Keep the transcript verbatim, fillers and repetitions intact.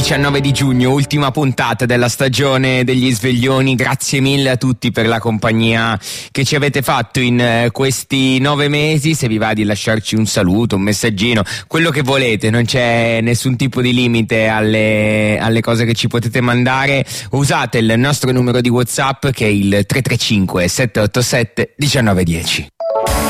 diciannove di giugno, ultima puntata della stagione degli Sveglioni. Grazie mille a tutti per la compagnia che ci avete fatto in eh, questi nove mesi. Se vi va di lasciarci un saluto, un messaggino, quello che volete, non c'è nessun tipo di limite alle, alle cose che ci potete mandare. Usate il nostro numero di WhatsApp che è il tre tre cinque sette otto sette uno nove uno zero.